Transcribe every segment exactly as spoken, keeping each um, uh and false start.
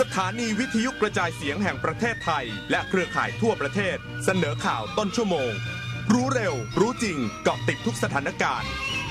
สถานีวิทยุกระจายเสียงแห่งประเทศไทยและเครือข่ายทั่วประเทศเสนอข่าวต้นชั่วโมงรู้เร็วรู้จริงเกาะติดทุกสถานการณ์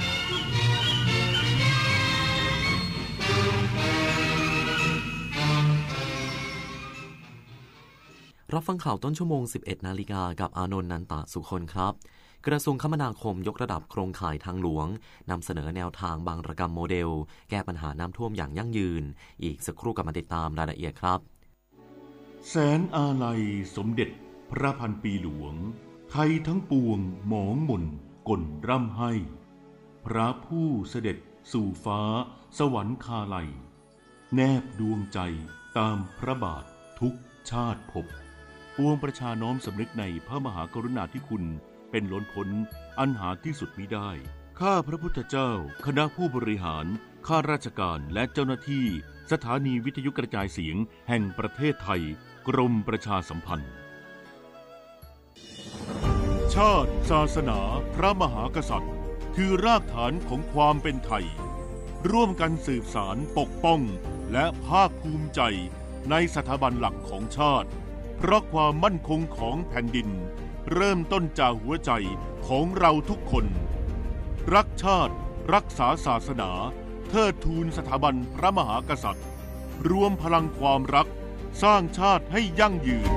รับฟังข่าวต้นชั่วโมง สิบเอ็ด นาฬิกากับอานนท์ นันตะสุคนครับกระทรวงคมนาคมยกระดับโครงข่ายทางหลวงนำเสนอแนวทางบางระกรรมโมเดลแก้ปัญหาน้ำท่วมอย่างยั่งยืนอีกสักครู่กลับมาติดตามรายละเอียดครับแสนอาลัยสมเด็จพระพันปีหลวงไทยทั้งปวงหมองหม่นก่นร่ำให้พระผู้เสด็จสู่ฟ้าสวรรคาลัยแนบดวงใจตามพระบาททุกชาติภพปวงประชาน้อมสำนึกในพระมหากรุณาธิคุณเป็นล้นพ้นอันหาที่สุดมิได้ข้าพระพุทธเจ้าคณะผู้บริหารข้าราชการและเจ้าหน้าที่สถานีวิทยุกระจายเสียงแห่งประเทศไทยกรมประชาสัมพันธ์ชาติศาสนาพระมหากษัตริย์คือรากฐานของความเป็นไทยร่วมกันสืบสานปกป้องและภาคภูมิใจในสถาบันหลักของชาติเพราะความมั่นคงของแผ่นดินเริ่มต้นจากหัวใจของเราทุกคนรักชาติรักษาศาสนาเทิดทูนสถาบันพระมหากษัตริย์รวมพลังความรักสร้างชาติให้ยั่งยืน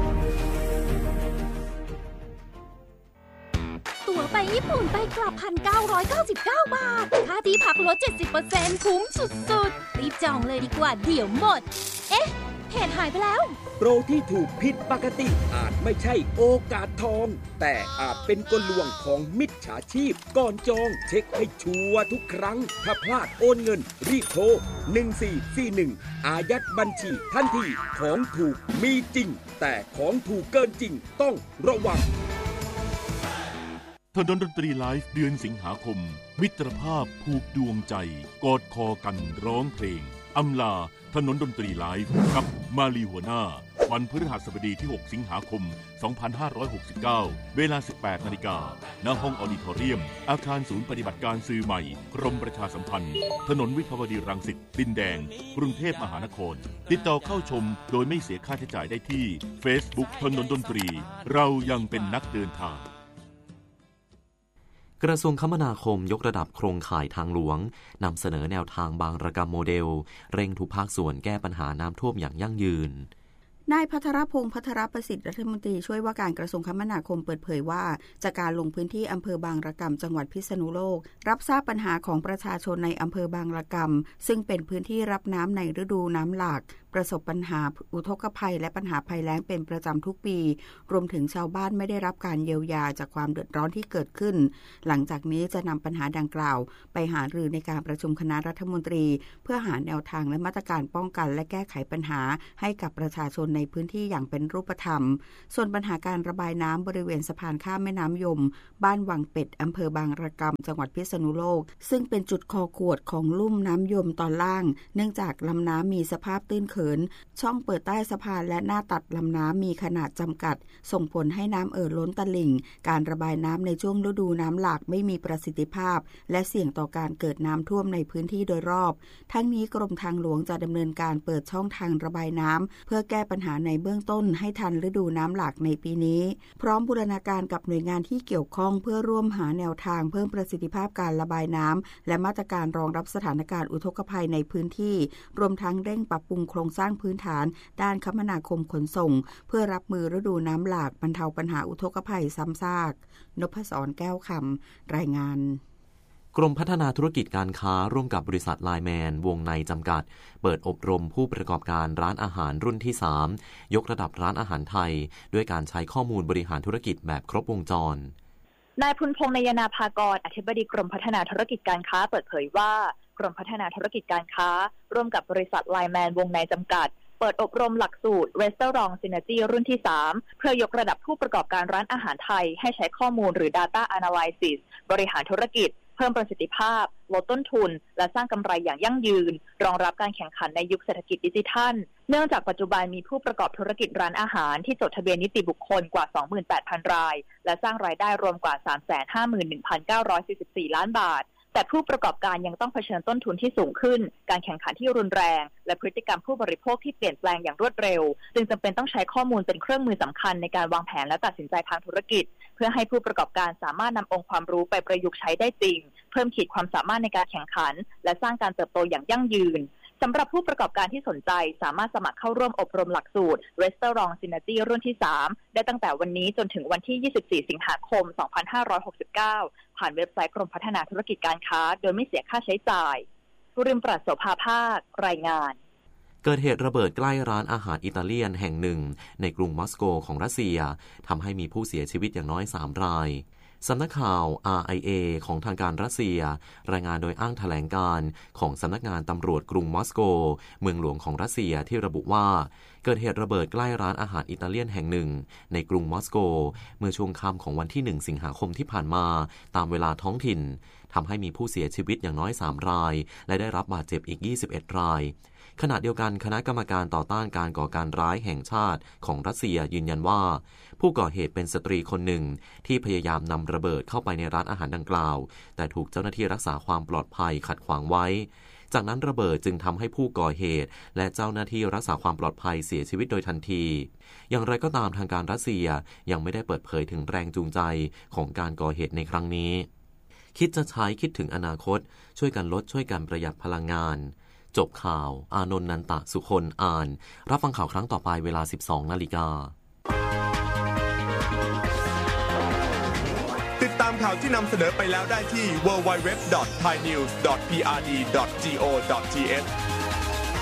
ตั๋วไปญี่ปุ่นไปกลับ หนึ่งพันเก้าร้อยเก้าสิบเก้า บาทค่าที่พักลด เจ็ดสิบเปอร์เซ็นต์ คุ้มสุดๆรีบจองเลยดีกว่าเดี๋ยวหมดเอ๊ะเพจหายไปแล้วโปรที่ถูกผิดปกติอาจไม่ใช่โอกาสทองแต่อาจเป็นกลลวงของมิจฉาชีพก่อนจองเช็คให้ชัวร์ทุกครั้งถ้าพลาดโอนเงินรีบโทรหนึ่งสี่สี่หนึ่งอายัดบัญชีทันทีของถูกมีจริงแต่ของถูกเกินจริงต้องระวังถนนดนตรีไลฟ์เดือนสิงหาคมมิตรภาพผูกดวงใจกอดคอกันร้องเพลงอำลาถนนดนตรีไลฟ์กับมาลีหัวหน้าวันพฤหัสบดีที่หกสิงหาคมสองพันห้าร้อยหกสิบเก้าเวลา สิบแปดนาฬิกา ณ ห้องออดิทอเรียมอาคารศูนย์ปฏิบัติการสื่อใหม่กรมประชาสัมพันธ์ถนนวิภาวดีรังสิตดินแดงกรุงเทพมหานครติดต่อเข้าชมโดยไม่เสียค่าใช้จ่ายได้ที่ Facebook ถนนดนตรีเรายังเป็นนักเดินทางกระทรวงคมนาคมยกระดับโครงข่ายทางหลวงนำเสนอแนวทางบางระกรรมโมเดลเร่งทุกภาคส่วนแก้ปัญหาน้ำท่วมอย่างยั่งยืนนายภัทรพงษ์ภัทรประสิทธิ์รัฐมนตรีช่วยว่าการกระทรวงคมนาคมเปิดเผยว่าจากการลงพื้นที่อำเภอบางระกำจังหวัดพิษณุโลกรับทราบปัญหาของประชาชนในอำเภอบางระกำซึ่งเป็นพื้นที่รับน้ำในฤดูน้ำหลากประสบปัญหาอุทกภัยและปัญหาภัยแล้งเป็นประจำทุกปีรวมถึงชาวบ้านไม่ได้รับการเยียวยาจากความเดือดร้อนที่เกิดขึ้นหลังจากนี้จะนำปัญหาดังกล่าวไปหารือในการประชุมคณะรัฐมนตรีเพื่อหาแนวทางและมาตรการป้องกันและแก้ไขปัญหาให้กับประชาชนในพื้นที่อย่างเป็นรูปธรรมส่วนปัญหาการระบายน้ำบริเวณสะพานข้ามแม่น้ำยมบ้านวังเป็ดอำเภอบางระกำจังหวัดพิษณุโลกซึ่งเป็นจุดคอขวดของลุ่มน้ำยมตอนล่างเนื่องจากลำน้ำมีสภาพตื้นเขินช่องเปิดใต้สะพานและหน้าตัดลำน้ำมีขนาดจำกัดส่งผลให้น้ำเอ่อล้นตลิ่งการระบายน้ำในช่วงฤดูน้ำหลากไม่มีประสิทธิภาพและเสี่ยงต่อการเกิดน้ำท่วมในพื้นที่โดยรอบทั้งนี้กรมทางหลวงจะดำเนินการเปิดช่องทางระบายน้ำเพื่อแก้ปัญหาในเบื้องต้นให้ทันฤดูน้ำหลากในปีนี้พร้อมบูรณาการกับหน่วยงานที่เกี่ยวข้องเพื่อร่วมหาแนวทางเพิ่มประสิทธิภาพการระบายน้ำและมาตรการรองรับสถานการณ์อุทกภัยในพื้นที่รวมทั้งเร่งปรับปรุงโครงสร้างพื้นฐานด้านคมนาคมขนส่งเพื่อรับมือฤดูน้ำหลากบรรเทาปัญหาอุทกภัยซ้ำซากนพศรแก้วคำรายงานกรมพัฒนาธุรกิจการค้าร่วมกับบริษัทไลน์แมนวงในจำกัดเปิดอบรมผู้ประกอบการร้านอาหารรุ่นที่สามยกระดับร้านอาหารไทยด้วยการใช้ข้อมูลบริหารธุรกิจแบบครบวงจรนายพุนพงษ์นายนาภากรอธิบดีกรมพัฒนาธุรกิจการค้าเปิดเผยว่ากรมพัฒนาธุรกิจการค้าร่วมกับบริษัทไลน์แมนวงในจำกัดเปิดอบรมหลักสูตร Restaurant Synergy รุ่นที่สามเพื่อยกระดับผู้ประกอบการร้านอาหารไทยให้ใช้ข้อมูลหรือ Data Analysis บริหารธุรกิจเพิ่มประสิทธิภาพลดต้นทุนและสร้างกำไรอย่างยั่งยืนรองรับการแข่งขันในยุคเศรษฐกิจดิจิทัลเนื่องจากปัจจุบันมีผู้ประกอบธุรกิจร้านอาหารที่จดทะเบียนนิติบุคคลกว่า สองหมื่นแปดพัน รายและสร้างรายได้รวมกว่า สามแสนห้าหมื่นหนึ่งพันเก้าร้อยสี่สิบสี่ ล้านบาทแต่ผู้ประกอบการยังต้องเผชิญต้นทุนที่สูงขึ้นการแข่งขันที่รุนแรงและพฤติกรรมผู้บริโภคที่เปลี่ยนแปลงอย่างรวดเร็วจึงจำเป็นต้องใช้ข้อมูลเป็นเครื่องมือสำคัญในการวางแผนและตัดสินใจทางธุรกิจเพื่อให้ผู้ประกอบการสามารถนำองค์ความรู้ไปประยุกต์ใช้ได้จริงเพิ่มขีดความสามารถในการแข่งขันและสร้างการเติบโตอย่างยั่งยืนสำหรับผู้ประกอบการที่สนใจสามารถสมัครเข้าร่วมอบรมหลักสูตร Restaurant Synergy รุ่นที่สามได้ตั้งแต่วันนี้จนถึงวันที่ยี่สิบสี่สิงหาคมสองพันห้าร้อยหกสิบเก้าผ่านเว็บไซต์กรมพัฒนาธุรกิจการค้าโดยไม่เสียค่าใช้จ่ายบุริมปราศโสภาภาครายงานเกิดเหตุระเบิดใกล้ร้านอาหารอิตาเลียนแห่งหนึ่งในกรุงมอสโกของรัสเซียทำให้มีผู้เสียชีวิตอย่างน้อยสามรายสำนักข่าว อาร์ ไอ เอ ของทางการรัสเซียรายงานโดยอ้างแถลงการของสำนักงานตำรวจกรุงมอสโกเมืองหลวงของรัสเซียที่ระบุว่าเกิดเหตุระเบิดใกล้ร้านอาหารอิตาเลียนแห่งหนึ่งในกรุงมอสโกเมื่อช่วงค่ำของวันที่หนึ่งสิงหาคมที่ผ่านมาตามเวลาท้องถิ่นทำให้มีผู้เสียชีวิตอย่างน้อยสามรายและได้รับบาดเจ็บอีกยี่สิบเอ็ดรายขณะเดียวกันคณะกรรมการต่อต้านการก่อการร้ายแห่งชาติของรัสเซียยืนยันว่าผู้ก่อเหตุเป็นสตรีคนหนึ่งที่พยายามนำระเบิดเข้าไปในร้านอาหารดังกล่าวแต่ถูกเจ้าหน้าที่รักษาความปลอดภัยขัดขวางไว้จากนั้นระเบิดจึงทำให้ผู้ก่อเหตุและเจ้าหน้าที่รักษาความปลอดภัยเสียชีวิตโดยทันทีอย่างไรก็ตามทางการรัสเซียยังไม่ได้เปิดเผยถึงแรงจูงใจของการก่อเหตุในครั้งนี้คิดจะใช้คิดถึงอนาคตช่วยกันลดช่วยกันประหยัดพลังงานจบข่าวอานนท์ นันตะสุคนอ่านรับฟังข่าวครั้งต่อไปเวลา สิบสองนาฬิกาติดตามข่าวที่นำเสนอไปแล้วได้ที่ ดับเบิลยู ดับเบิลยู ดับเบิลยู ดอท ไทยนิวส์ ดอท พี อาร์ ดี ดอท จี โอ ดอท ที เอช